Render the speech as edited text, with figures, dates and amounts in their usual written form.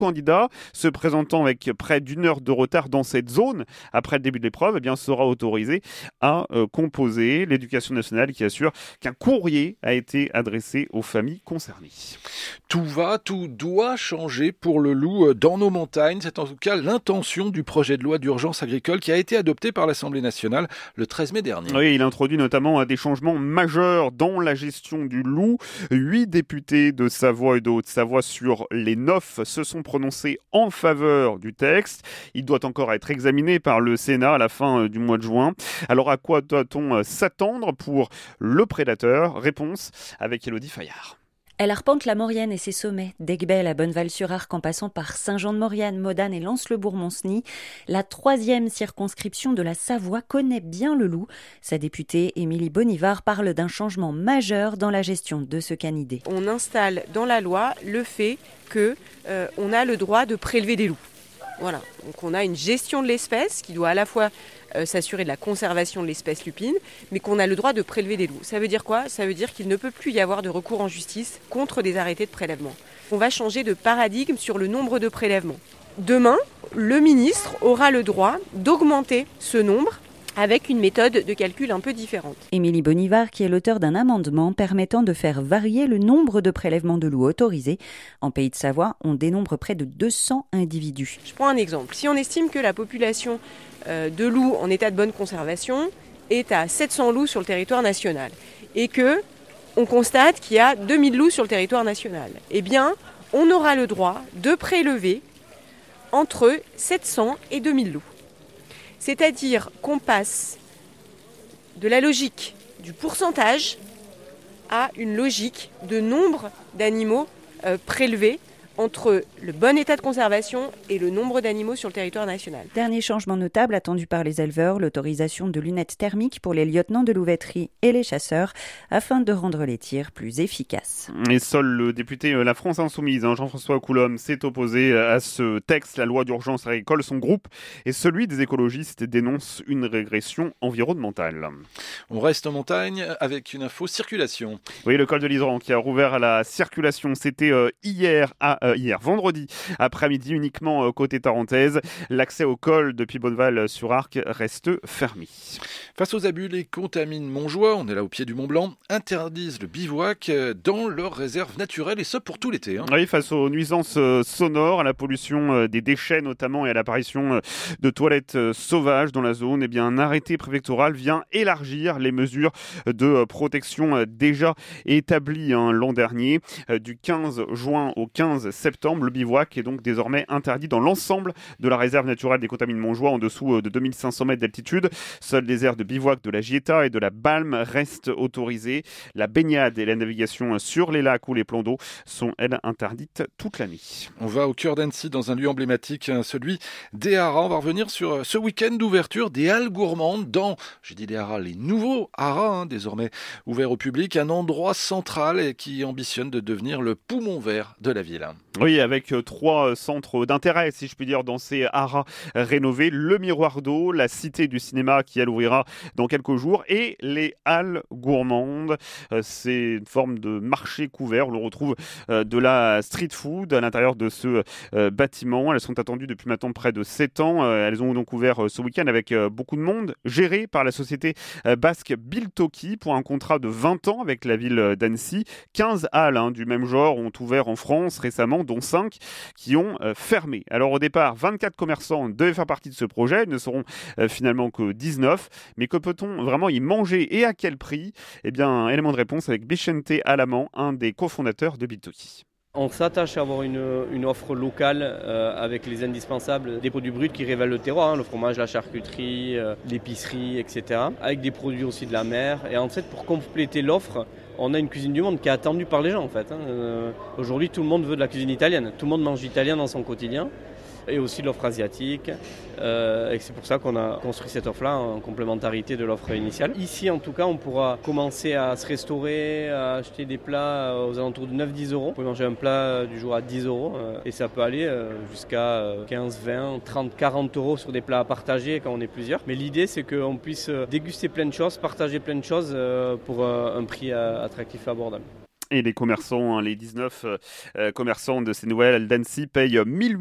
candidat se présentant avec près d'une heure de retard dans cette zone après le début de l'épreuve sera autorisé à composer. L'éducation nationale qui assure qu'un courrier a été adressé aux familles concernées. Tout doit changer pour le loup dans nos montagnes. C'est en tout cas l'intention du projet de loi d'urgence agricole qui a été adopté par l'Assemblée nationale le 13 mai dernier. Oui, il introduit notamment des changements majeurs dans la gestion du loup. 8 députés de Savoie et de Haute-Savoie sur les 9 se sont prononcés en faveur du texte. Il doit encore être examiné par le Sénat à la fin du mois de juin. Alors à quoi doit-on s'attendre pour le prédateur ? Réponse avec Élodie Fayard. Elle arpente la Maurienne et ses sommets, d'Aiguebel à Bonneval-sur-Arc en passant par Saint-Jean-de-Maurienne, Modane et Lens-le-Bourg-Monceny. La 3e circonscription de la Savoie connaît bien le loup. Sa députée Émilie Bonivard parle d'un changement majeur dans la gestion de ce canidé. On installe dans la loi le fait qu'on a le droit de prélever des loups. Voilà, donc on a une gestion de l'espèce qui doit à la fois s'assurer de la conservation de l'espèce lupine, mais qu'on a le droit de prélever des loups. Ça veut dire quoi ? Ça veut dire qu'il ne peut plus y avoir de recours en justice contre des arrêtés de prélèvement. On va changer de paradigme sur le nombre de prélèvements. Demain, le ministre aura le droit d'augmenter ce nombre avec une méthode de calcul un peu différente. Émilie Bonivard, qui est l'auteur d'un amendement permettant de faire varier le nombre de prélèvements de loups autorisés. En Pays de Savoie, on dénombre près de 200 individus. Je prends un exemple. Si on estime que la population de loups en état de bonne conservation est à 700 loups sur le territoire national et que on constate qu'il y a 2000 loups sur le territoire national, eh bien, on aura le droit de prélever entre 700 et 2000 loups. C'est-à-dire qu'on passe de la logique du pourcentage à une logique de nombre d'animaux prélevés entre le bon état de conservation et le nombre d'animaux sur le territoire national. Dernier changement notable attendu par les éleveurs, l'autorisation de lunettes thermiques pour les lieutenants de louveterie et les chasseurs afin de rendre les tirs plus efficaces. Et seul le député La France Insoumise, Jean-François Coulombe, s'est opposé à ce texte, la loi d'urgence agricole. Son groupe et celui des écologistes dénoncent une régression environnementale. On reste en montagne avec une info circulation. Oui, le col de l'Hydran qui a rouvert à la circulation, c'était hier vendredi après-midi uniquement côté tarentaise. L'accès au col depuis Bonneval-sur-Arc reste fermé. Face aux abus, les Contamines Montjoie, on est là au pied du Mont-Blanc, interdisent le bivouac dans leur réserve naturelle et ça pour tout l'été. Oui, face aux nuisances sonores, à la pollution des déchets notamment et à l'apparition de toilettes sauvages dans la zone, un arrêté préfectoral vient élargir les mesures de protection déjà établies l'an dernier. Du 15 juin au 15 septembre, le bivouac est donc désormais interdit dans l'ensemble de la réserve naturelle des Contamines Montjoie en dessous de 2500 mètres d'altitude. Seules les aires de bivouac de la Gieta et de la Balme restent autorisées. La baignade et la navigation sur les lacs ou les plans d'eau sont, elles, interdites toute l'année. On va au cœur d'Annecy dans un lieu emblématique, celui des haras. On va revenir sur ce week-end d'ouverture des halles gourmandes dans, j'ai dit les haras, les nouveaux haras, désormais ouverts au public, un endroit central et qui ambitionne de devenir le poumon vert de la ville. Oui, avec 3 centres d'intérêt, si je puis dire, dans ces haras rénovés. Le Miroir d'eau, la Cité du cinéma qui, elle, ouvrira dans quelques jours et les halles gourmandes. C'est une forme de marché couvert. On le retrouve de la street food à l'intérieur de ce bâtiment. Elles sont attendues depuis maintenant près de 7 ans. Elles ont donc ouvert ce week-end avec beaucoup de monde, géré par la société basque Biltoki pour un contrat de 20 ans avec la ville d'Annecy. 15 halles du même genre ont ouvert en France récemment, dont 5 qui ont fermé. Alors au départ, 24 commerçants devaient faire partie de ce projet. Ils ne seront finalement que 19. Mais que peut-on vraiment y manger et à quel prix ? Élément de réponse avec Bichente Alamand, un des cofondateurs de Biltoki. On s'attache à avoir une offre locale avec les indispensables, des produits bruts qui révèlent le terroir, le fromage, la charcuterie, l'épicerie, etc. Avec des produits aussi de la mer. Et en fait, pour compléter l'offre, on a une cuisine du monde qui est attendue par les gens en fait. Aujourd'hui, tout le monde veut de la cuisine italienne. Tout le monde mange italien dans son quotidien. Et aussi l'offre asiatique. Et c'est pour ça qu'on a construit cette offre-là en complémentarité de l'offre initiale. Ici, en tout cas, on pourra commencer à se restaurer, à acheter des plats aux alentours de 9-10 euros. On peut manger un plat du jour à 10 euros. Et ça peut aller jusqu'à 15, 20, 30, 40 euros sur des plats à partager quand on est plusieurs. Mais l'idée, c'est qu'on puisse déguster plein de choses, partager plein de choses pour un prix attractif et abordable. Et les commerçants, les 19 commerçants de ces nouvelles d'Annecy payent 1